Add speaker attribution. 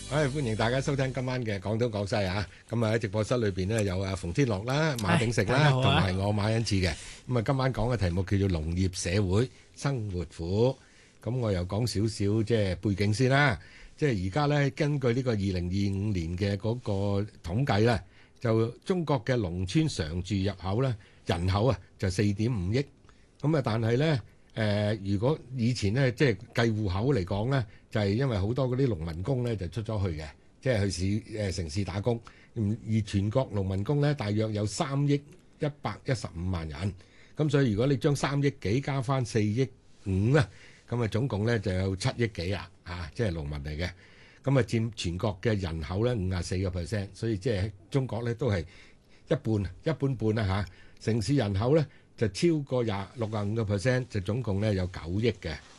Speaker 1: 歡迎大家收聽今晚嘅廣東廣西啊！咁喺直播室裏邊呢，有阿馮天樂啦、馬鼎盛啦，同埋我馬恩賜嘅。咁今晚講嘅題目叫做農業社會生活苦。咁我又講少少即係背景先啦。即係而家呢，根據呢個2025年嘅嗰個統計呢，就中國嘅農村常住入口呢，人口啊就4.5億。咁但係呢，如果以前呢，即係計戶口嚟講呢，就係因為好多嗰啲農民工呢就出咗去嘅，即係去城市打工。而全國農民工呢，大約有3億115萬人。咁所以如果你將3億幾加翻4億5呢，咁啊總共呢就有7億幾啦，即係農民嚟嘅。咁啊佔全國嘅人口呢54%，所以即係中國呢都係一半半啦嚇。城市人口呢就超過65%，就總共呢有9億嘅。